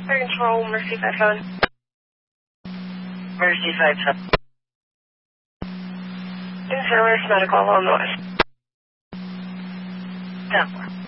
Fire Control, Mercy 57. Mercy 57. In service, medical, Illinois. 10-4.